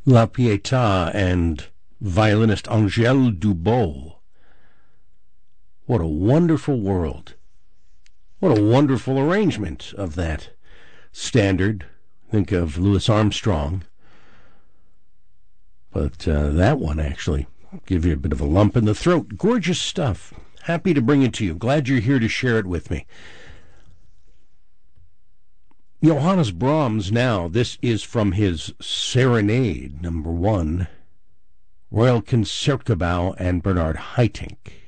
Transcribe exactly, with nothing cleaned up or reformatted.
La Pietà and violinist Angèle Dubol. What a wonderful world. What a wonderful arrangement of that standard. Think of Louis Armstrong. But uh, that one actually give you a bit of a lump in the throat. Gorgeous stuff. Happy to bring it to you. Glad you're here to share it with me. Johannes Brahms now. This is from his Serenade, number one. Royal Concertgebouw and Bernard Haitink.